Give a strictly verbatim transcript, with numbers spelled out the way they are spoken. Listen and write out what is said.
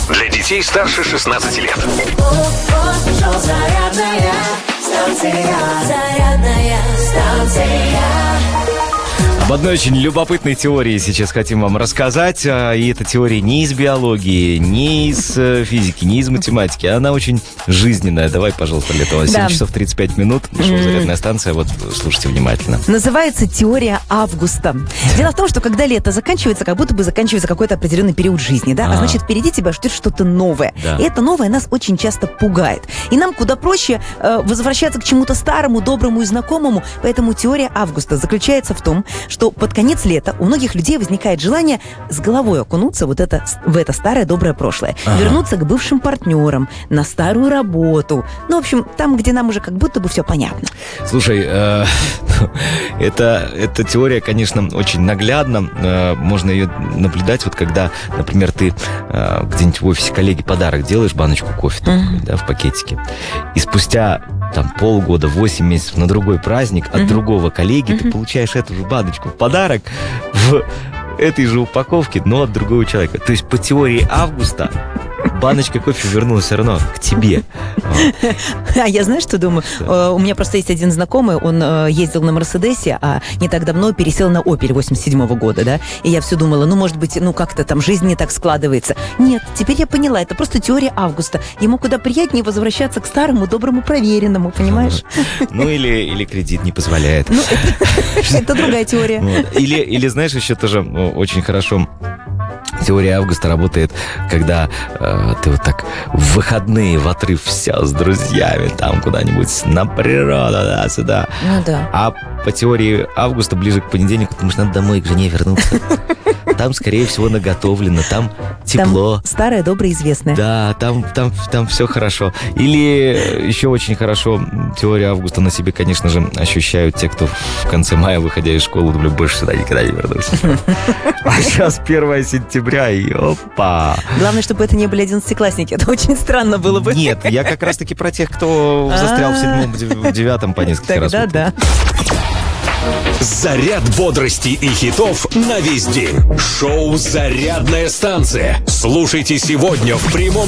Для детей старше шестнадцати лет. Зарядная станция. Зарядная станция. Об одной очень любопытной теории сейчас хотим вам рассказать. И эта теория не из биологии, не из физики, не из математики. Она очень жизненная. Давай, пожалуйста, Летова. семь да. часов тридцать пять минут. Шоу «Зарядная станция». Вот, слушайте внимательно. Называется теория Августа. Дело в том, что когда лето заканчивается, как будто бы заканчивается какой-то определенный период жизни, да? А, а значит, впереди тебя ждет что-то новое. Да. И это новое нас очень часто пугает. И нам куда проще э, возвращаться к чему-то старому, доброму и знакомому. Поэтому теория Августа заключается в том, что что под конец лета у многих людей возникает желание с головой окунуться вот это, в это старое доброе прошлое. Ага. Вернуться к бывшим партнерам, на старую работу. Ну, в общем, там, где нам уже как будто бы все понятно. Слушай, э, это, эта теория, конечно, очень наглядна. Э, можно ее наблюдать, вот когда, например, ты э, где-нибудь в офисе коллеге подарок делаешь, баночку кофе uh-huh. да, в пакетике, и спустя там полгода, восемь месяцев на другой праздник от uh-huh. другого коллеги uh-huh. ты получаешь эту же баночку в подарок в этой же упаковке, но от другого человека. То есть по теории Августа баночка кофе вернулась все равно к тебе. А я знаешь, что думаю? Да. У меня просто есть один знакомый, он ездил на Мерседесе, а не так давно пересел на Опель восемьдесят седьмого года, да? И я все думала, ну, может быть, ну, как-то там жизнь не так складывается. Нет, теперь я поняла, это просто теория Августа. Ему куда приятнее возвращаться к старому, доброму, проверенному, понимаешь? Ну, или, или кредит не позволяет. Ну, это, это другая теория. Вот. Или, или, знаешь, еще тоже очень хорошо теория Августа работает, когда э, ты вот так в выходные в отрыв все с друзьями там куда-нибудь на природу, да, сюда. Ну да. А по теории Августа ближе к понедельнику, потому что надо домой к жене вернуться. Там, скорее всего, наготовлено, там тепло. Там старое, доброе, известное. Да, там, там, там все хорошо. Или еще очень хорошо теория Августа на себе, конечно же, ощущают те, кто в конце мая, выходя из школы, думали, больше сюда никогда не вернусь. А сейчас первое сентября, и опа! Главное, чтобы это не были одиннадцатиклассники, это очень странно было бы. Нет, я как раз-таки про тех, кто застрял в седьмом, в девятом по несколько раз. Тогда да. Заряд бодрости и хитов на весь день. Шоу «Зарядная станция». Слушайте сегодня в прямом